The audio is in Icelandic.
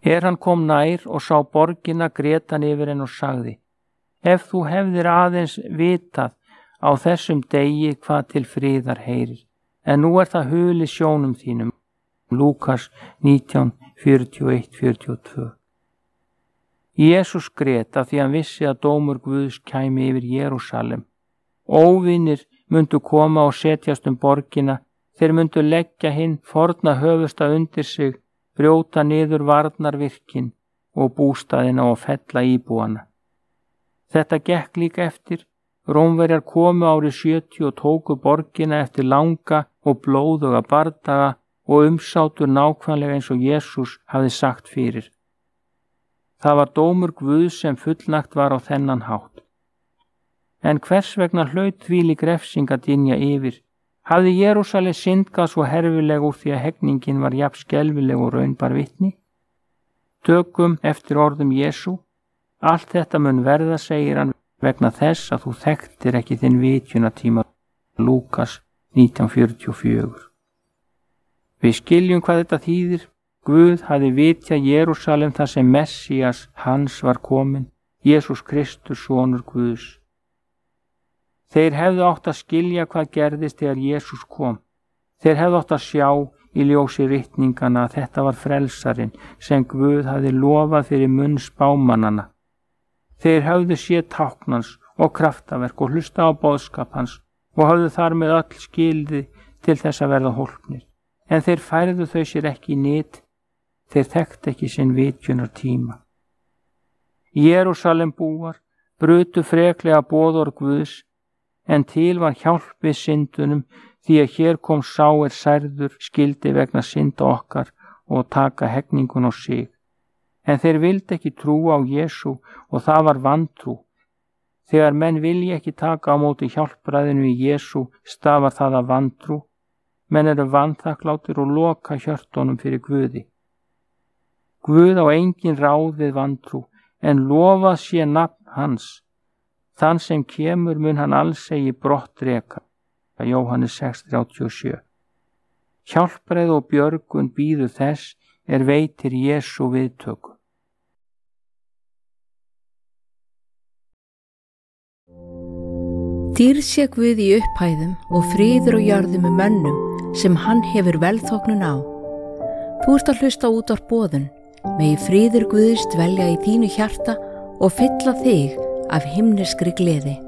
Hann kom nær og sá borgina, grét hann yfir henni og sagði: Ef þú hefðir aðeins vitað á þessum degi hvað til friðar heyrir, en nú það hulið sjónum þínum. Lúkas 19:41-42. Jesús grét af því hann vissi að dómur Guðs kæmi yfir Jerúsalem. Óvinir myndu koma og setjast borgina, þeir myndu leggja hinn forna höfuðsta undir sig, brjóta niður varnarvirkin og bústaðina og fella íbúana. Þetta gekk líka eftir. Rómverjar komu árið 70 og tóku borgina eftir langa og blóðuga bardaga og umsátur nákvæmlega eins og Jesús hafði sagt fyrir. Það var dómur Guðs sem fullnagt var á þennan hátt. En hvers vegna hlaut þvílík refsing að dynja yfir? Hafði Jerúsalem syndgað svo herfileg úr því að hegningin var jafn skelfileg og raun bar vitni? Tökum eftir orðum Jesú: allt þetta mun verða, segir hann, vegna þess að þú þekktir ekki þinn vitjunartíma. Lúkas 19:44. Við skiljum hvað þetta þýðir. Guð hafði vitjað Jerúsalem þar sem Messías hans var kominn, Jesús Kristus, sonur Guðs. Þeir hefðu átt að skilja hvað gerðist þegar Jesús kom. Þeir hefðu átt að sjá í ljósi ritningana að þetta var frelsarinn sem Guð hafði lofað fyrir munn spámannana. Þeir höfðu séð tákn hans og kraftaverk og hlusta á boðskap hans og höfðu þar með öll skildi til þess að verða hólpnir. En þeir færðu þau sér ekki í nyt, þeir þekktu ekki sinn vitjunartíma. Jerúsalem búar brutu freklega boðorð Guðs, en til var hjálp við syndunum því að hér kom sá særður skildi vegna synda okkar og taka hegningun á sig. En þeir vildi ekki trúa á Jesú og það var vantrú. Þegar menn vilja ekki taka á móti hjálpræðinu í Jesú stafar það af vantrú. Menn eru vanþakklátir og loka hjörtunum fyrir Guði. Guð á engin ráð við vantrú, en lofað sé nafn hans. Þann sem kemur mun hann alls eigi brott reka. Jóhannes 6:37. Hjálpræð og björgun bíður þess veitir Jesú viðtöku. Dýrð sé Guð í upphæðum og friður og jörðum með mönnum sem hann hefur velþóknun á. Þú ert að hlusta út á boðun, megi friður Guðs dvelja í þínu hjarta og fylla þig af himneskri gleði.